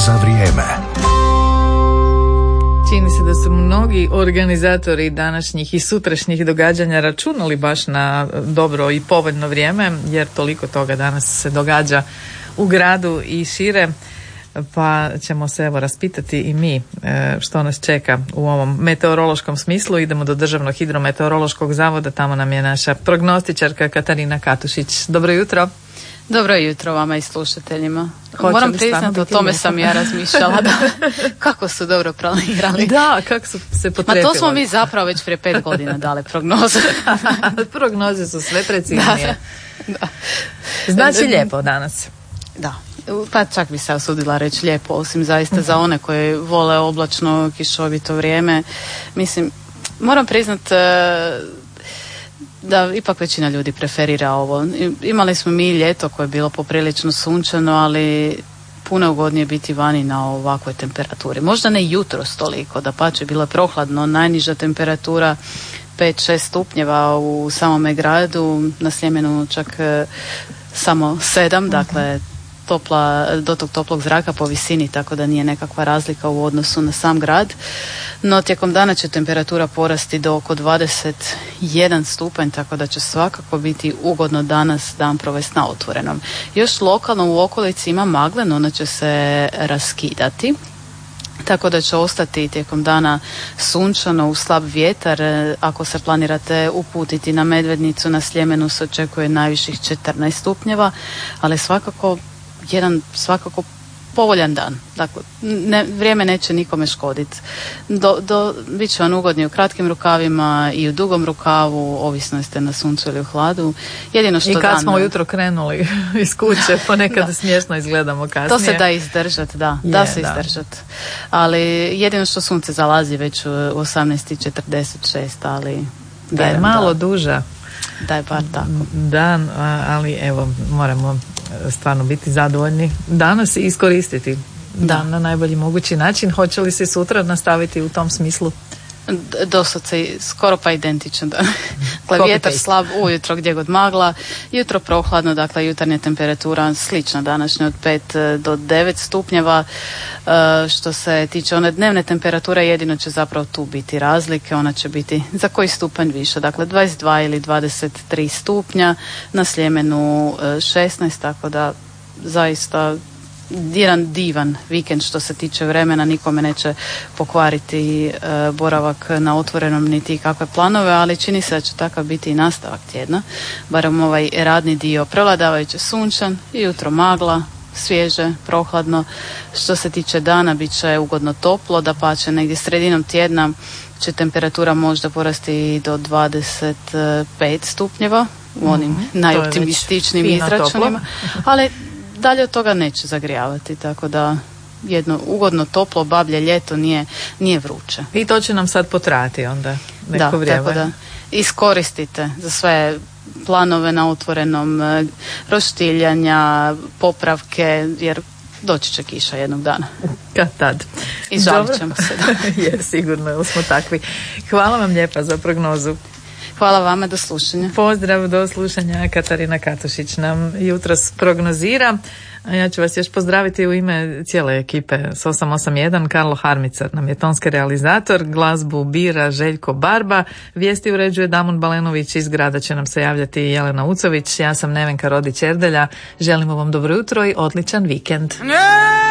za vrijeme. Čini se da su mnogi organizatori današnjih i sutrašnjih događanja računali baš na dobro i povoljno vrijeme, jer toliko toga danas se događa u gradu i šire, pa ćemo se evo raspitati i mi što nas čeka u ovom meteorološkom smislu. Idemo do Državnog hidrometeorološkog zavoda, tamo nam je naša prognostičarka Katarina Katušić. Dobro jutro. Dobro jutro vama i slušateljima. Moram priznati, o tome sam ja razmišljala, da, kako su dobro planirali. Da, kako su se potrepili. Ma to smo mi zapravo već prije 5 godina dali prognoze. Prognoze su sve preciznije. Da. Znači lijepo danas. Da, pa čak bi se usudila reći lijepo, osim zaista za one koji vole oblačno, kišovito vrijeme. Mislim, moram priznati da ipak većina ljudi preferira ovo. Imali smo mi ljeto koje je bilo poprilično sunčano, ali puno ugodnije biti vani na ovakvoj temperaturi. Možda ne jutros toliko, dapače, bilo je prohladno, najniža temperatura 5-6 stupnjeva u samome gradu, na Sljemenu čak samo 7, dakle dotok toplog zraka po visini, tako da nije nekakva razlika u odnosu na sam grad. No tijekom dana će temperatura porasti do oko 21 stupanj, tako da će svakako biti ugodno danas dan provesti na otvorenom. Još lokalno u okolici ima magle, no ona će se raskidati, tako da će ostati tijekom dana sunčano uz slab vjetar. Ako se planirate uputiti na Medvednicu, na Sljemenu se očekuje najviših 14 stupnjeva, ali svakako povoljan dan. Dakle, vrijeme neće nikome škoditi. Bit će on ugodni u kratkim rukavima i u dugom rukavu, ovisno jeste na suncu ili u hladu. Jedino što i kad smo ujutro krenuli iz kuće, ponekad smiješno izgledamo kasnije. To se da izdržati, da se izdržati. Ali jedino što sunce zalazi već u 18:46, ali da je malo duža. Da je bar tako. Dan, ali evo, moramo stvarno biti zadovoljni danas i iskoristiti dan na najbolji mogući način. Hoće li se sutra nastaviti u tom smislu? Doslovce skoro pa identično. Dakle, vjetar slab ujutro gdje god magla, jutro prohladno, dakle jutarnja temperatura slična današnja od 5 do 9 stupnjeva. Što se tiče one dnevne temperature, jedino će zapravo tu biti razlike, ona će biti za koji stupanj više, dakle 22 ili 23 stupnja, na Sljemenu 16, tako da zaista jedan divan vikend što se tiče vremena, nikome neće pokvariti boravak na otvorenom niti kakve planove, ali čini se da će takav biti i nastavak tjedna, barem ovaj radni dio prevladavajuće sunčan i jutro magla, svježe, prohladno. Što se tiče dana, bit će ugodno toplo, dapače negdje sredinom tjedna će temperatura možda porasti do 25 stupnjeva u onim najoptimističnijim izračunima, ali dalje od toga neće zagrijavati, tako da jedno ugodno toplo bablje ljeto nije vruće. I to će nam sad potrati onda neko vrijeme. Tako da iskoristite za sve planove na otvorenom, roštiljanja, popravke, jer doći će kiša jednog dana. Kad tad. I žalit ćemo se. Je, sigurno, jer smo takvi. Hvala vam lijepa za prognozu. Hvala vama, do slušanja. Pozdrav, do slušanja. Katarina Katušić nam jutros prognozira. Ja ću vas još pozdraviti u ime cijele ekipe s 881. Karlo Harmicar nam je tonski realizator, glazbu bira Željko Barba, vijesti uređuje Damon Balenović, iz grada će nam se javljati Jelena Ucović. Ja sam Nevenka Rodić Erdelja. Želimo vam dobro jutro i odličan vikend.